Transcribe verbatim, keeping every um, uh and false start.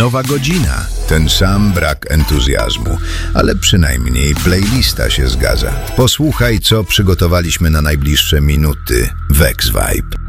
Nowa godzina, ten sam brak entuzjazmu, ale przynajmniej playlista się zgadza. Posłuchaj, co przygotowaliśmy na najbliższe minuty w X-Vibe.